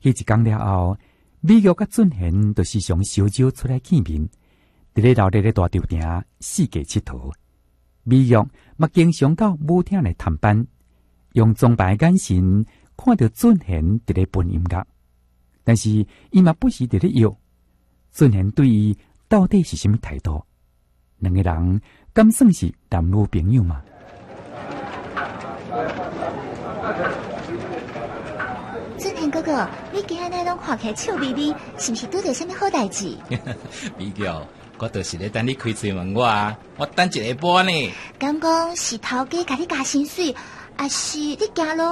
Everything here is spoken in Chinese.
迄一天了后，美玉甲俊贤就时常烧酒出来见面，伫咧闹热的大潮埕四界佚佗。美玉嘛经常到舞厅来探班，用崇拜的眼神看到俊贤伫咧伴音乐，但是伊嘛不时伫咧摇。俊贤对伊到底是什么态度？两个人敢算是男女朋友吗？ 俊贤哥哥，你今日那拢看起来笑眯眯，是不是拄着什么好代志？ 美玉，我就是咧等你开嘴问我啊，我等一下半呢。 敢讲是头家甲你加薪水，还是你行路